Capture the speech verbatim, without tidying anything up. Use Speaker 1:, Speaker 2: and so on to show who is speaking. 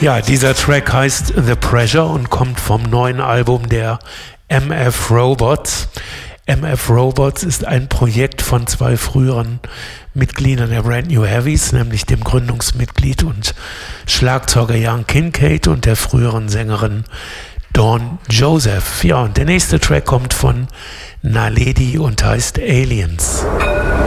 Speaker 1: Ja, dieser Track heißt The Pressure und kommt vom neuen Album der M F Robots. M F Robots ist ein Projekt von zwei früheren Mitgliedern der Brand New Heavies, nämlich dem Gründungsmitglied und Schlagzeuger Jan Kincaid und der früheren Sängerin Dawn Joseph. Ja, und der nächste Track kommt von Naledi und heißt Aliens.